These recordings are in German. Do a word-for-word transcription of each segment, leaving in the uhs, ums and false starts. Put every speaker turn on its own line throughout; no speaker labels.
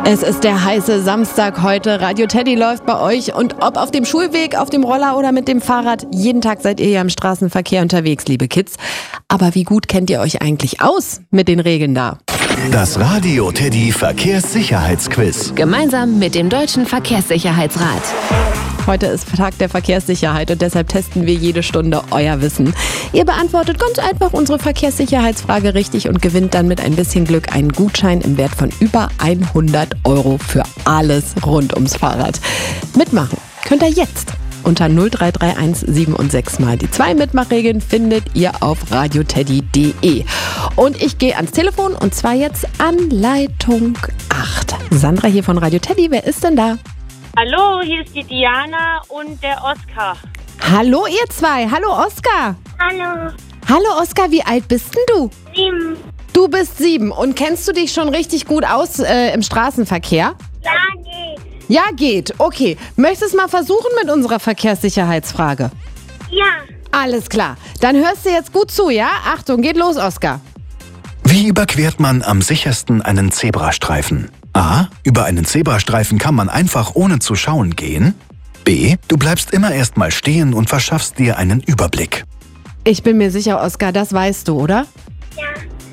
Es ist der heiße Samstag heute. Radio Teddy läuft bei euch. Und ob auf dem Schulweg, auf dem Roller oder mit dem Fahrrad, jeden Tag seid ihr ja im Straßenverkehr unterwegs, liebe Kids. Aber wie gut kennt ihr euch eigentlich aus mit den Regeln da?
Das Radio Teddy Verkehrssicherheitsquiz.
Gemeinsam mit dem Deutschen Verkehrssicherheitsrat.
Heute ist Tag der Verkehrssicherheit und deshalb testen wir jede Stunde euer Wissen. Ihr beantwortet ganz einfach unsere Verkehrssicherheitsfrage richtig und gewinnt dann mit ein bisschen Glück einen Gutschein im Wert von über hundert Euro für alles rund ums Fahrrad. Mitmachen könnt ihr jetzt unter null drei drei eins sieben und sechs mal. Die zwei Mitmachregeln findet ihr auf radioteddy punkt de. Und ich gehe ans Telefon und zwar jetzt an Leitung acht. Sandra hier von Radio Teddy, wer ist denn da?
Hallo, hier ist die Diana und der Oskar.
Hallo ihr zwei, hallo Oskar.
Hallo.
Hallo Oskar, wie alt bist denn du?
Sieben.
Du bist sieben und kennst du dich schon richtig gut aus äh, im Straßenverkehr?
Ja, geht.
Ja, geht. Okay. Möchtest du mal versuchen mit unserer Verkehrssicherheitsfrage?
Ja.
Alles klar. Dann hörst du jetzt gut zu, ja? Achtung, geht los, Oskar.
Wie überquert man am sichersten einen Zebrastreifen? A. Über einen Zebrastreifen kann man einfach ohne zu schauen gehen. B. Du bleibst immer erst mal stehen und verschaffst dir einen Überblick.
Ich bin mir sicher, Oskar, das weißt du, oder?
Ja.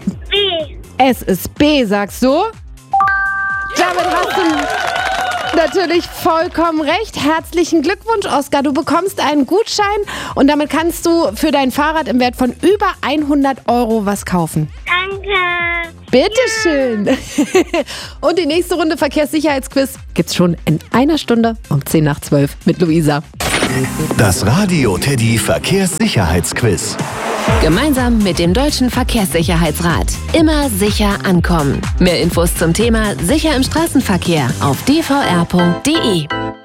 B.
Es ist B, sagst du? Damit hast du natürlich vollkommen recht. Herzlichen Glückwunsch, Oskar. Du bekommst einen Gutschein und damit kannst du für dein Fahrrad im Wert von über hundert Euro was kaufen.
Danke.
Bitteschön. Und die nächste Runde Verkehrssicherheitsquiz gibt's schon in einer Stunde um zehn nach zwölf mit Luisa.
Das Radio Teddy Verkehrssicherheitsquiz.
Gemeinsam mit dem Deutschen Verkehrssicherheitsrat. Immer sicher ankommen. Mehr Infos zum Thema Sicher im Straßenverkehr auf d v r punkt de.